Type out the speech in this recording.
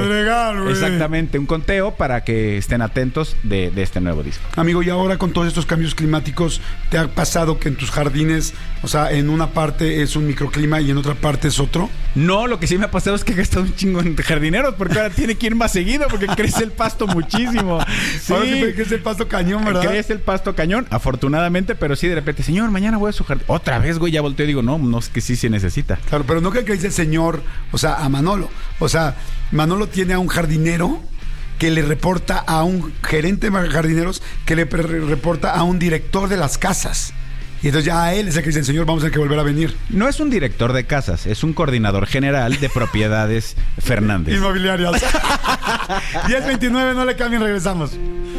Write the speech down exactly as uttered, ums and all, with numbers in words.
Pedregal, güey. Exactamente, un conteo para que estén atentos de, de este nuevo disco. Amigo, y ahora con todos estos cambios climáticos, ¿te ha pasado que en tus jardines, o sea, en una parte es un microclima y en otra parte es otro? No, lo que sí me ha pasado es que he gastado un chingo en jardineros, porque ahora tiene que ir más seguido, porque crece el pasto muchísimo. Sí, ahora sí crece el pasto cañón, ¿verdad? Crece el pasto cañón, afortunadamente, pero sí de repente, señor, mañana voy a su jardín. Otra vez, güey, ya volteo y digo, no, no, es que sí se necesita. Claro, pero no creo que dice el señor, o sea, a Manolo. O sea, Manolo tiene a un jardinero que le reporta a un gerente de jardineros que le pre- reporta a un director de las casas. Y entonces ya a él es el que dice, señor, vamos a tener que volver a venir. No es un director de casas, es un coordinador general de propiedades Fernández. Inmobiliarias. diez veintinueve, no le cambien, regresamos.